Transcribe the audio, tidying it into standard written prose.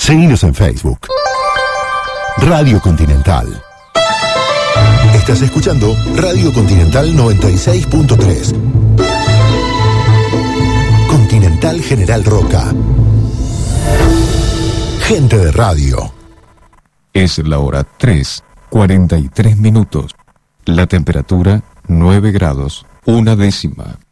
Seguinos en Facebook. Radio Continental. Estás escuchando Radio Continental 96.3. Continental General Roca. Gente de radio. Es la hora 3:43. La temperatura 9 grados, 1 décima.